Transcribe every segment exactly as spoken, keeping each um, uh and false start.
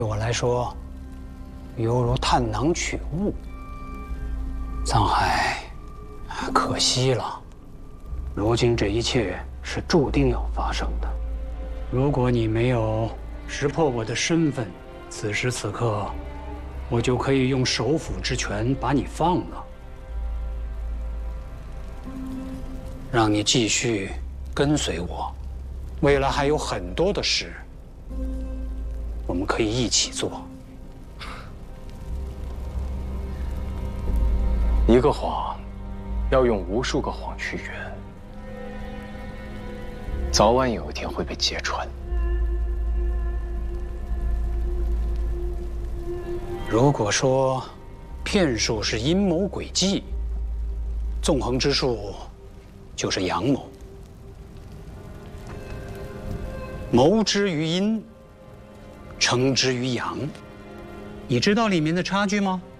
对我来说，犹如探囊取物。沧海，可惜了。如今这一切是注定要发生的。如果你没有识破我的身份，此时此刻，我就可以用首辅之权把你放了，让你继续跟随我。未来还有很多的事，我们可以一起做。 一个谎，要用无数个谎去圆，早晚有一天会被揭穿。 如果说骗术是阴谋诡计，纵横之术就是阳谋。谋之于阴，成之于阳。你知道里面的差距吗？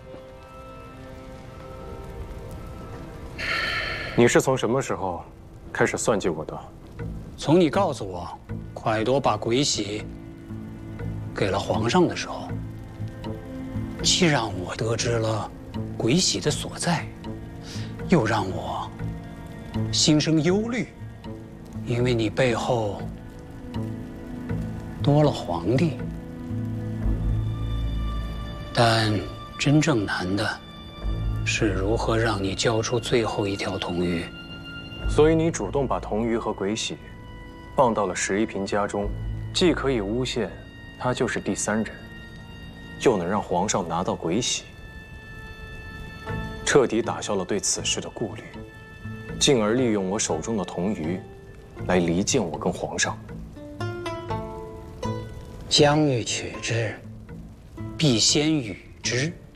你是从什么时候开始算计我的？ 从你告诉我蒯夺把鬼玺给了皇上的时候，既让我得知了鬼玺的所在，又让我心生忧虑，因为你背后多了皇帝。但真正难的是如何让你交出最后一条铜鱼。 所以你主动把铜鱼和鬼玺放到了石一平家中，既可以诬陷他就是第三人，又能让皇上拿到鬼玺，彻底打消了对此事的顾虑，进而利用我手中的铜鱼来离间我跟皇上。 将欲取之，必先予之。